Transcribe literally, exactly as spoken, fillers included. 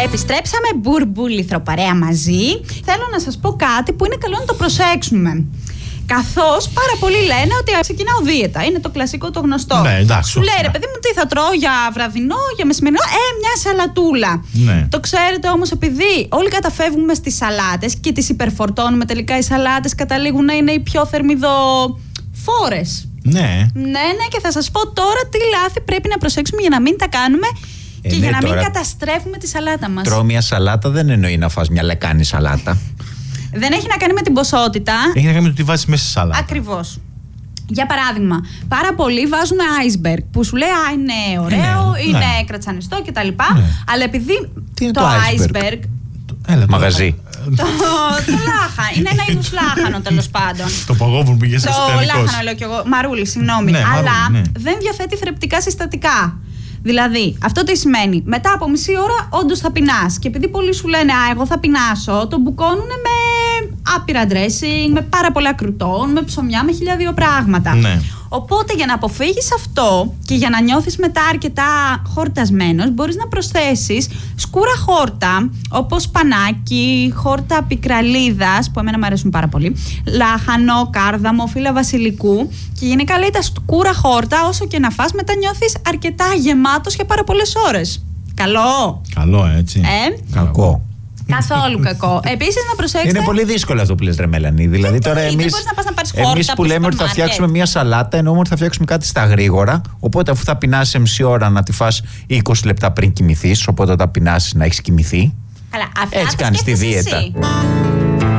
Επιστρέψαμε, μπουρμπούληθρο παρέα μαζί. Θέλω να σας πω κάτι που είναι καλό να το προσέξουμε. Καθώς πάρα πολλοί λένε ότι ξεκινάω δίαιτα. Είναι το κλασικό, το γνωστό. Ναι, εντάξει, σου λέει ναι. ρε παιδί μου, τι θα τρώω για βραδινό, για μεσημερινό. Ε, μια σαλατούλα. Ναι. Το ξέρετε όμως, επειδή όλοι καταφεύγουμε στις σαλάτες και τις υπερφορτώνουμε, τελικά οι σαλάτες καταλήγουν να είναι οι πιο θερμιδοφόρες. Ναι. Ναι, ναι, και θα σας πω τώρα τι λάθη πρέπει να προσέξουμε για να μην τα κάνουμε Ε, και ναι, για να μην τώρα καταστρέφουμε τη σαλάτα μας. Τρώω μια σαλάτα δεν εννοεί να φας μια λεκάνη σαλάτα. Δεν έχει να κάνει με την ποσότητα. Έχει να κάνει με το τι βάζεις μέσα στη σαλάτα. Ακριβώς. Για παράδειγμα, πάρα πολλοί βάζουν iceberg που σου λέει Α, είναι ωραίο, ναι, είναι ναι. κρατσανιστό κτλ. Ναι. Αλλά επειδή Τι είναι το, το iceberg. iceberg? Έλα, το- Μαγαζί. το, το λάχα. Είναι ένα είδους λάχανο τέλος πάντων. Το παγόβουν πήγε σε Το αστυνομικός. λάχανο λέω κι εγώ. Μαρούλι, συγγνώμη. Ναι, Αλλά μαρούλι, ναι. δεν διαθέτει θρεπτικά συστατικά. Δηλαδή, αυτό τι σημαίνει. Μετά από μισή ώρα, όντως θα πεινάς. Και επειδή πολλοί σου λένε Α, εγώ θα πεινάσω, το μπουκώνουν με άπειρα dressing, με πάρα πολλά κρουτών, με ψωμιά, με χίλια δύο πράγματα. Ναι. Οπότε, για να αποφύγεις αυτό και για να νιώθεις μετά αρκετά χορτασμένος, μπορείς να προσθέσεις σκούρα χόρτα, όπως πανάκι, χόρτα πικραλίδας, που εμένα μου αρέσουν πάρα πολύ, λάχανο, κάρδαμο, φύλλα βασιλικού. Και γενικά λέει τα σκούρα χόρτα, όσο και να φας, μετά νιώθεις αρκετά γεμάτος για πάρα πολλές ώρες. Καλό! Καλό, έτσι. Ε, Κακό. καθόλου κακό. Επίσης, να προσέξετε. Είναι πολύ δύσκολο αυτό που λες, ρε Μέλανη. Δηλαδή τώρα δεν εμείς, μπορείς να πας να πάρεις χόρτα εμείς από που το λέμε ότι θα σούπερ φτιάξουμε μάρκετ. μια σαλάτα, εννοούμε ότι θα φτιάξουμε κάτι στα γρήγορα. Οπότε αφού θα πεινάσεις σε μισή ώρα να τη φας είκοσι λεπτά πριν κοιμηθείς, οπότε όταν πεινάσεις να έχεις κοιμηθεί. Καλά, αυτά Έτσι τα κάνεις τη σκέφτεσαι δίαιτα. εσύ.